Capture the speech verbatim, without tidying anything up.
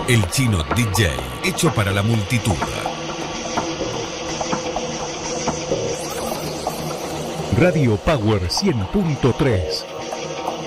El Chino D J, hecho para la multitud. Radio Power cien punto tres.